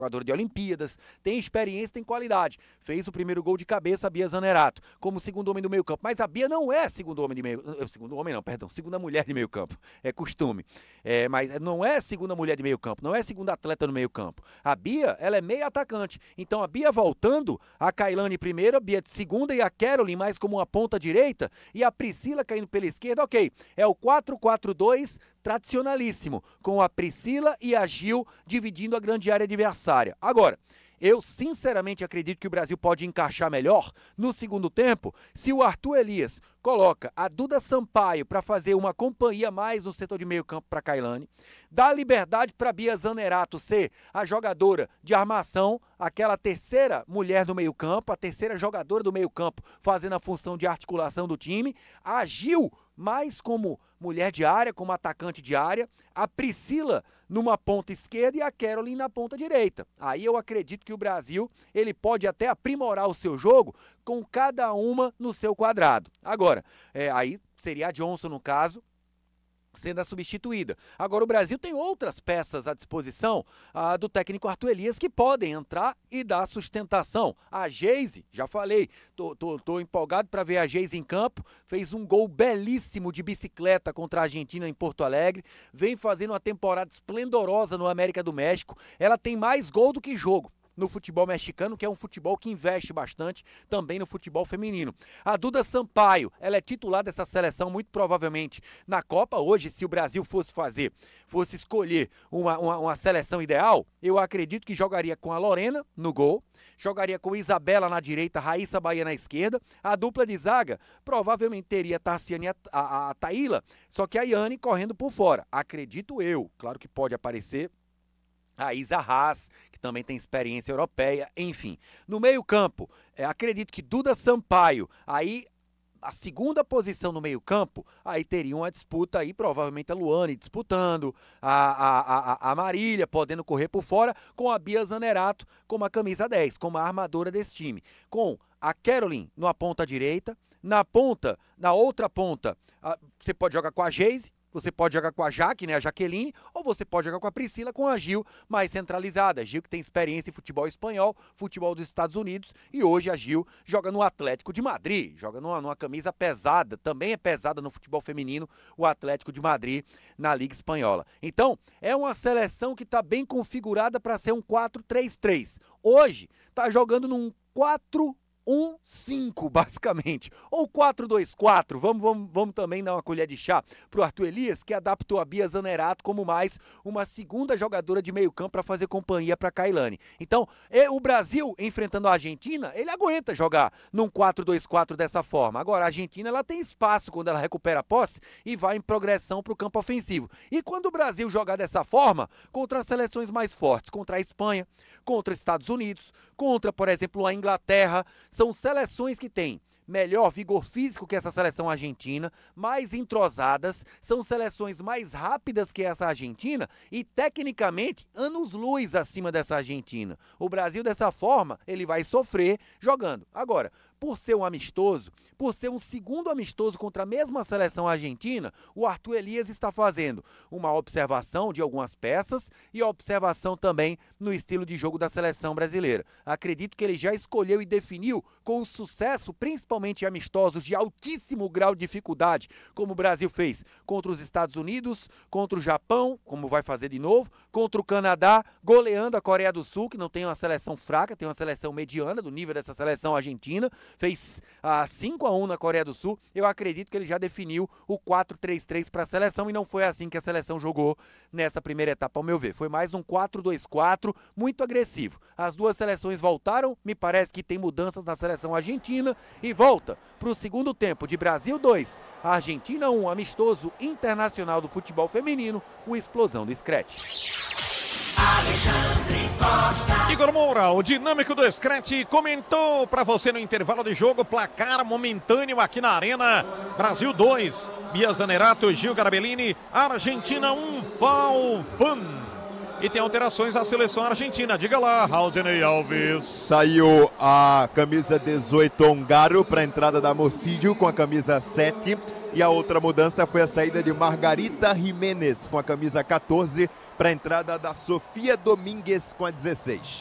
jogadora de Olimpíadas, tem experiência, tem qualidade. Fez o primeiro gol de cabeça a Bia Zanerato, como segundo homem do meio campo. Mas a Bia não é segundo homem de meio... Segundo homem não, perdão, segunda mulher de meio campo. É costume. Mas não é segunda mulher de meio campo, não é segunda atleta no meio campo. A Bia, ela é meio atacante. Então a Bia voltando, a Kailane primeira, a Bia de segunda e a Caroline mais como uma ponta direita e a Priscila caindo pela esquerda, ok. É o 4-4-2 tradicionalíssimo, com a Priscila e a Gil dividindo a grande área adversária. Agora, eu sinceramente acredito que o Brasil pode encaixar melhor no segundo tempo se o Arthur Elias coloca a Duda Sampaio para fazer uma companhia mais no setor de meio campo para a Kailane, dá liberdade para a Bia Zanerato ser a jogadora de armação, aquela terceira mulher do meio campo, a terceira jogadora do meio campo fazendo a função de articulação do time, a Gil mais como mulher de área, como atacante de área, a Priscila numa ponta esquerda e a Caroline na ponta direita. Aí eu acredito que o Brasil ele pode até aprimorar o seu jogo com cada uma no seu quadrado. Agora, aí seria a Johnson no caso, sendo a substituída. Agora o Brasil tem outras peças à disposição do técnico Arthur Elias que podem entrar e dar sustentação. A Geise, já falei, tô empolgado para ver a Geise em campo, fez um gol belíssimo de bicicleta contra a Argentina em Porto Alegre, vem fazendo uma temporada esplendorosa no América do México, ela tem mais gol do que jogo no futebol mexicano, que é um futebol que investe bastante também no futebol feminino. A Duda Sampaio, ela é titular dessa seleção muito provavelmente na Copa. Hoje, se o Brasil fosse escolher uma seleção ideal, eu acredito que jogaria com a Lorena no gol, jogaria com Isabela na direita, Raíssa Bahia na esquerda, a dupla de zaga provavelmente teria a Tarciane e a Taíla, só que a Yane correndo por fora. Acredito eu, claro que pode aparecer a Isa Haas, que também tem experiência europeia, enfim. No meio-campo, acredito que Duda Sampaio, aí a segunda posição no meio-campo, aí teria uma disputa aí, provavelmente a Luane disputando, a Marília podendo correr por fora, com a Bia Zanerato como a camisa 10, como a armadora desse time. Com a Caroline na ponta direita, na outra ponta, você pode jogar com a Geise, você pode jogar com a Jaque, né, a Jaqueline, ou você pode jogar com a Priscila, com a Gil mais centralizada. A Gil que tem experiência em futebol espanhol, futebol dos Estados Unidos, e hoje a Gil joga no Atlético de Madrid, joga numa camisa pesada, também é pesada no futebol feminino, o Atlético de Madrid na Liga Espanhola. Então, é uma seleção que está bem configurada para ser um 4-3-3. Hoje, está jogando num 4-1-5, basicamente, ou 4-2-4, vamos também dar uma colher de chá pro Arthur Elias, que adaptou a Bia Zanerato como mais uma segunda jogadora de meio campo para fazer companhia para Kailane. Então, o Brasil, enfrentando a Argentina, ele aguenta jogar num 4-2-4 dessa forma. Agora, a Argentina, ela tem espaço quando ela recupera a posse e vai em progressão pro campo ofensivo. E quando o Brasil jogar dessa forma, contra as seleções mais fortes, contra a Espanha, contra os Estados Unidos, contra, por exemplo, a Inglaterra, são seleções que têm melhor vigor físico que essa seleção argentina, mais entrosadas, são seleções mais rápidas que essa Argentina e, tecnicamente, anos-luz acima dessa Argentina. O Brasil, dessa forma, ele vai sofrer jogando. Agora, por ser um amistoso, por ser um segundo amistoso contra a mesma seleção argentina, o Arthur Elias está fazendo uma observação de algumas peças e a observação também no estilo de jogo da seleção brasileira. Acredito que ele já escolheu e definiu com sucesso, principalmente amistosos de altíssimo grau de dificuldade, como o Brasil fez contra os Estados Unidos, contra o Japão, como vai fazer de novo, contra o Canadá, goleando a Coreia do Sul, que não tem uma seleção fraca, tem uma seleção mediana do nível dessa seleção argentina, fez 5-1 na Coreia do Sul. Eu acredito que ele já definiu o 4-3-3 para a seleção e não foi assim que a seleção jogou nessa primeira etapa, ao meu ver. Foi mais um 4-2-4, muito agressivo. As duas seleções voltaram, me parece que tem mudanças na seleção argentina e volta para o segundo tempo de Brasil 2, Argentina 1, amistoso internacional do futebol feminino, o Explosão do Scratch. Alexandre Costa. Igor Moura, o dinâmico do Scratch, comentou para você no intervalo de jogo, placar momentâneo aqui na Arena. Brasil 2, Bia Zanerato, Gil Garabellini, Argentina 1, Falfan. E tem alterações à seleção argentina. Diga lá, Raudinei Alves. Saiu a camisa 18 Ongaro para a entrada da Mocídio com a camisa 7. E a outra mudança foi a saída de Margarita Jiménez com a camisa 14 para a entrada da Sofia Domingues com a 16.